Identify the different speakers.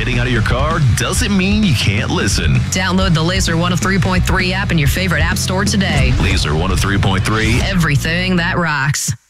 Speaker 1: getting out of your car doesn't mean you can't listen.
Speaker 2: Download the Laser 103.3 app in your favorite app store today.
Speaker 1: Laser 103.3.
Speaker 2: Everything that rocks.